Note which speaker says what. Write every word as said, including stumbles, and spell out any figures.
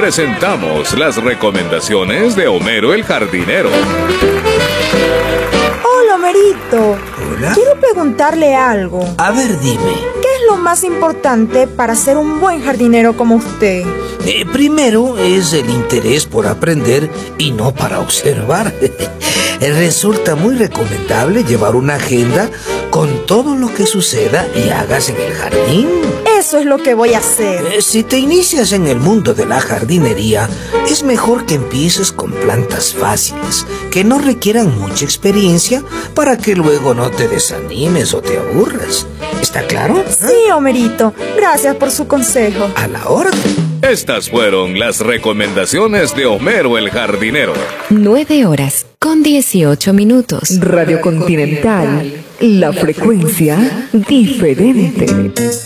Speaker 1: presentamos las recomendaciones de Homero el jardinero.
Speaker 2: Hola, Homerito.
Speaker 3: Hola.
Speaker 2: Quiero preguntarle algo.
Speaker 3: A ver, dime.
Speaker 2: ¿Qué es lo más importante para ser un buen jardinero como usted?
Speaker 3: Eh, primero es el interés por aprender y no para observar. Resulta muy recomendable llevar una agenda con todo lo que suceda y hagas en el jardín.
Speaker 2: Eso es lo que voy a hacer.
Speaker 3: Eh, si te inicias en el mundo de la jardinería, es mejor que empieces con plantas fáciles, que no requieran mucha experiencia para que luego no te desanimes o te aburras. ¿Está claro?
Speaker 2: Sí, Homerito. Gracias por su consejo.
Speaker 3: A la orden.
Speaker 1: Estas fueron las recomendaciones de Homero el jardinero.
Speaker 4: Nueve horas con dieciocho minutos.
Speaker 5: Radio Continental, la frecuencia diferente.